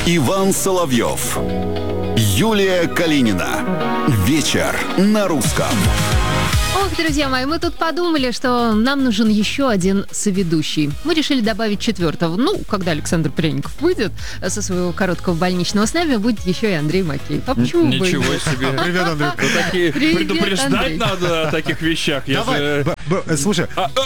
Иван Соловьев, Юлия Калинина. Вечер на русском. Ох, друзья мои, мы тут подумали, что нам нужен еще один соведущий. Мы решили добавить четвертого. Ну, когда Александр Пряников выйдет со своего короткого больничного, с нами будет еще и Андрей Макеев. А почему бы? Ничего себе. Привет, Андрей. Предупреждать Андрей. надо о таких вещах. Давай, слушай,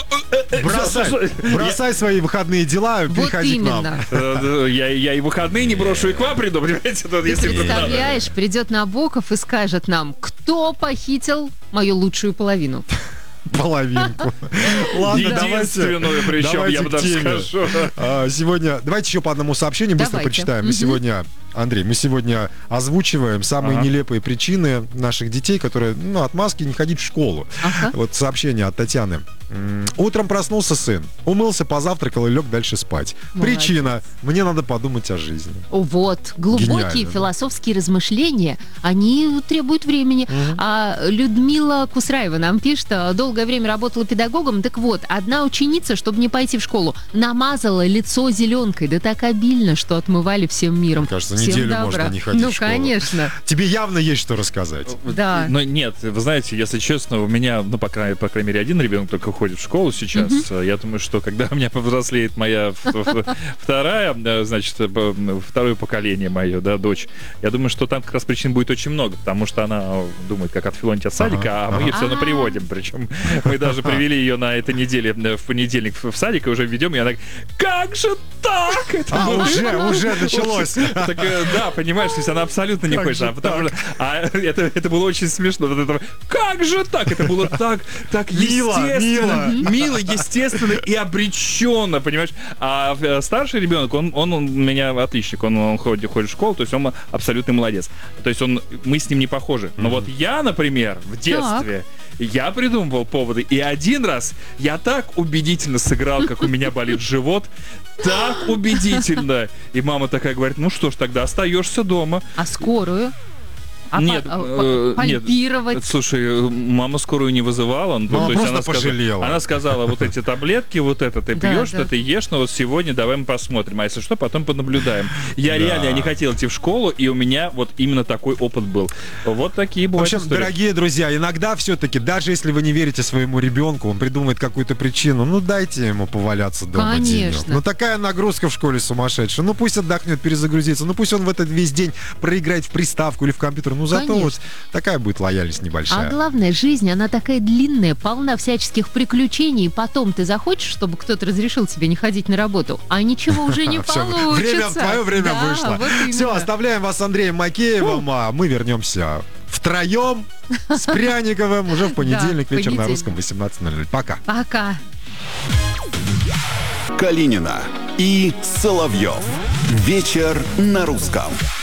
бросай свои выходные дела, Вот переходи к нам. именно. Я и выходные не брошу, и к вам приду, понимаете? Тут, Ты если вдруг надо. представляешь, придет Набоков и скажет нам, кто похитил мою лучшую половину. Половинку. Ладно, давайте. Единственную, причем, я бы к даже теме. скажу. Сегодня, давайте еще по одному сообщению быстро Давайте. почитаем. Мы сегодня, Андрей, озвучиваем самые нелепые причины наших детей, которые, отмазки не ходить в школу. Ага. Вот сообщение от Татьяны. Утром проснулся сын, умылся, позавтракал и лег дальше спать. Молодец. Причина: мне надо подумать о жизни. Вот, глубокие Гениально, да. философские размышления, они требуют времени. А Людмила Кусраева нам пишет, долгое время работала педагогом, так вот, одна ученица, чтобы не пойти в школу, намазала лицо зеленкой, да так обильно, что отмывали всем миром. Кажется, Всем неделю добра. можно не ходить Ну, в школу. конечно. Тебе явно есть что рассказать. Да. Но нет, вы знаете, если честно, у меня, по крайней мере, один ребенок только ходит в школу сейчас. Я думаю, что когда у меня повзрослеет моя вторая, значит, второе поколение мое, да, дочь, я думаю, что там как раз причин будет очень много, потому что она думает, как отфилонить от садика, а мы ее все равно приводим. Причем мы даже привели ее на этой неделе в понедельник в садик, и уже ведем, и она как же так? Уже началось. Так, да, понимаешь, то есть она абсолютно не Как хочет. же Это было очень смешно. Вот это, как же так? Это было так естественно. Мило, естественно и обреченно, понимаешь? А старший ребенок, он у меня отличник. Он ходит в школу, то есть он абсолютный молодец. То есть мы с ним не похожи. Но вот я, например, в детстве, я придумывал поводы. И один раз я так убедительно сыграл, как у меня болит живот. Так убедительно. И мама такая говорит, ну что ж, тогда остаешься дома. А скорую? Нет, пальпировать? нет. Слушай, мама скорую не вызывала. Мама просто пожалела. Она сказала, вот эти таблетки, вот это ты пьешь, да. ты ешь, но вот сегодня давай мы посмотрим. А если что, потом понаблюдаем. Я реально не хотел идти в школу, и у меня вот именно такой опыт был. Вот такие В бывают общем, истории. дорогие друзья, иногда все-таки, даже если вы не верите своему ребенку, он придумает какую-то причину, дайте ему поваляться дома денек. Конечно. Такая нагрузка в школе сумасшедшая. Пусть отдохнет, перезагрузится. Пусть он в этот весь день проиграет в приставку или в компьютер. Зато Конечно. вот такая будет лояльность небольшая. А главное, жизнь, она такая длинная, полна всяческих приключений, и потом ты захочешь, чтобы кто-то разрешил тебе не ходить на работу, а ничего уже не Всё, получится. твое время Да, вышло. вот именно. Все, оставляем вас с Андреем Макеевым, а мы вернемся втроем с Пряниковым уже в понедельник, Да, вечер на понедельник. русском 18:00. Пока. Пока. Калинина и Соловьев. Вечер на русском.